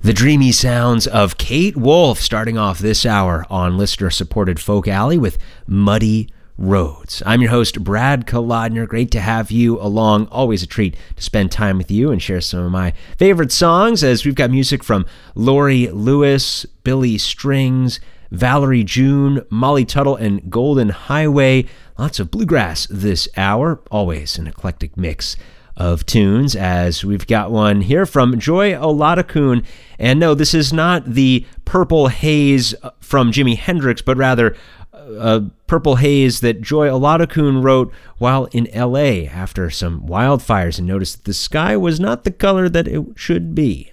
The dreamy sounds of Kate Wolf starting off this hour on listener-supported Folk Alley with Muddy Roads. I'm your host, Brad Kolodner. Great to have you along. Always a treat to spend time with you and share some of my favorite songs, as we've got music from Lori Lewis, Billy Strings, Valerie June, Molly Tuttle, and Golden Highway. Lots of bluegrass this hour. Always an eclectic mix of tunes, as we've got one here from Joy Oladokun. And no, this is not the Purple Haze from Jimi Hendrix, but rather Purple Haze that Joy Oladokun wrote while in LA after some wildfires and noticed that the sky was not the color that it should be.